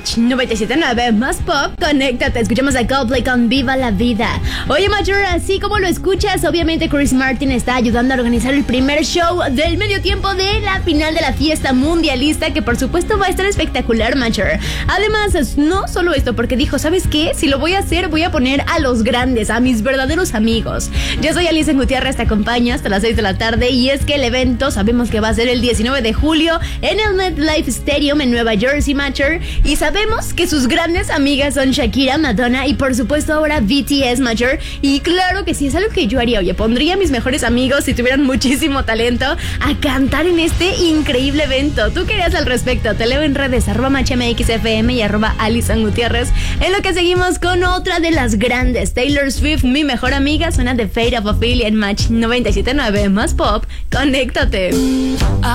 Match 97.9 más pop, conéctate, escuchamos a Coldplay con Viva la Vida. Oye, Major, así como lo escuchas, obviamente Chris Martin está ayudando a organizar el primer show del medio tiempo de la final de la fiesta mundialista, que por supuesto va a estar espectacular, Major. Además, no solo esto, porque dijo, ¿sabes qué? Si lo voy a hacer, voy a poner a los grandes, a mis verdaderos amigos. Yo soy Alicia Gutiérrez, te acompaño hasta las 6 de la tarde, y es que el evento sabemos que va a ser el 19 de julio en el MetLife Stadium en Nueva Jersey, Major, y sabemos que sus grandes amigas son Shakira, Madonna y por supuesto ahora BTS, Major. Y claro que sí, es algo que yo haría. Oye, pondría a mis mejores amigos, si tuvieran muchísimo talento, a cantar en este increíble evento. ¿Tú qué harías al respecto? Te leo en redes, @MatchMXFM y @Alison Gutiérrez. En lo que seguimos con otra de las grandes, Taylor Swift, mi mejor amiga, suena The Fate of Ophelia en Match 97.9 más pop. Conéctate.